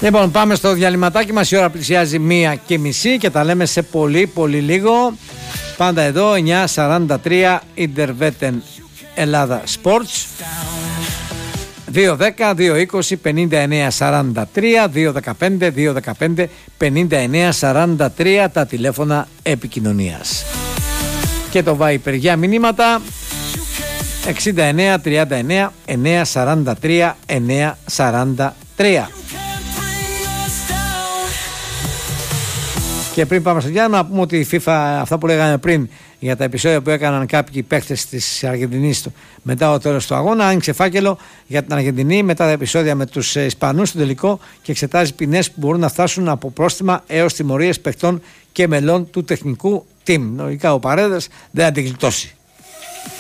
Λοιπόν, πάμε στο διαλυματάκι μας. Η ώρα πλησιάζει 1:30 και τα λέμε σε πολύ πολύ λίγο. Πάντα εδώ 9:43 Interveten Ελλάδα Sports. 210-220-59-43, 215-215-59-43 τα τηλέφωνα επικοινωνίας. Και το Viper για μηνύματα 69-39-943-943. Και πριν πάμε στο Γιάννη, να πούμε ότι η FIFA, αυτά που λέγαμε πριν για τα επεισόδια που έκαναν κάποιοι παίκτες της Αργεντινής μετά το τέλος του αγώνα, άνοιξε φάκελο για την Αργεντινή μετά τα επεισόδια με τους Ισπανούς στο τελικό και εξετάζει ποινές που μπορούν να φτάσουν από πρόστιμα έως τιμωρίες παιχτών και μελών του τεχνικού team. Λογικά ο Παρέδας δεν θα την γλιτώσει.